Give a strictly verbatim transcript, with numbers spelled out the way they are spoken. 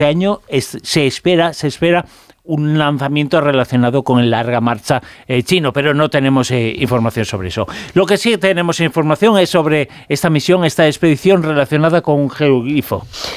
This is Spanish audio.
año es, se espera, se espera un lanzamiento relacionado con el Larga Marcha eh, chino, pero no tenemos eh, información sobre eso. Lo que sí tenemos información es sobre esta misión, esta expedición relacionada con un geoglifo.